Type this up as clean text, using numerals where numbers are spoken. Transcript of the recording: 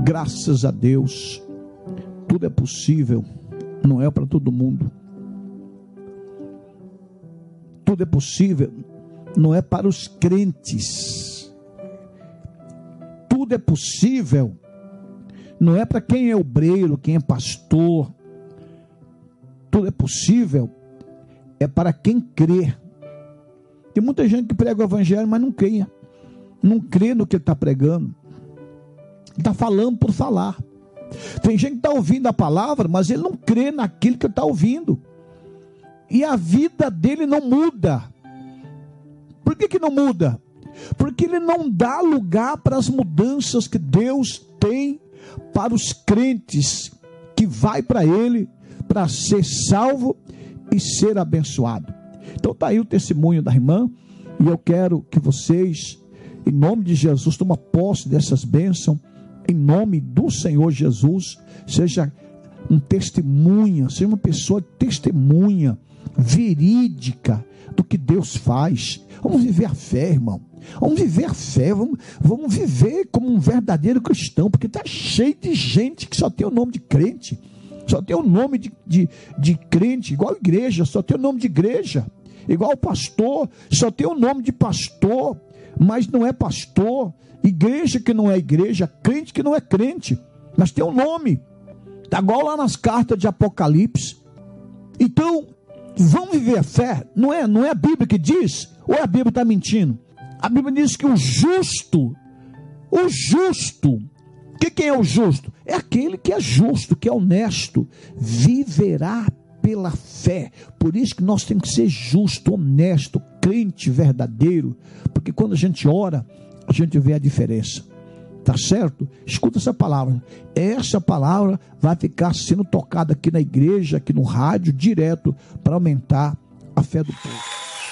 Graças a Deus, tudo é possível, não é para todo mundo. Tudo é possível, não é para os crentes. Tudo é possível, não é para quem é obreiro, quem é pastor. Tudo é possível, é para quem crê. Tem muita gente que prega o evangelho, mas não crê. Não crê no que ele está pregando. Está falando por falar. Tem gente que está ouvindo a palavra, mas ele não crê naquilo que está ouvindo. E a vida dele não muda. Por que não muda? Porque ele não dá lugar para as mudanças que Deus tem para os crentes, que vai para ele para ser salvo e ser abençoado. Então está aí o testemunho da irmã, e eu quero que vocês, em nome de Jesus, tomem posse dessas bênçãos, em nome do Senhor Jesus. Seja um testemunha, seja uma pessoa testemunha, verídica do que Deus faz. Vamos viver a fé, irmão. Vamos viver a fé, vamos viver como um verdadeiro cristão, porque está cheio de gente que só tem o nome de crente, só tem o nome de crente, igual igreja, só tem o nome de igreja, igual pastor, só tem o nome de pastor, mas não é pastor, igreja que não é igreja, crente que não é crente, mas tem um nome, está igual lá nas cartas de Apocalipse. Então, vamos viver a fé, não é a Bíblia que diz, ou a Bíblia está mentindo? A Bíblia diz que o justo, quem é o justo? É aquele que é justo, que é honesto, viverá pela fé. Por isso que nós temos que ser justo, honesto, crente verdadeiro, porque quando a gente ora, a gente vê a diferença. Tá certo? Escuta essa palavra. Essa palavra vai ficar sendo tocada aqui na igreja, aqui no rádio, direto, para aumentar a fé do povo.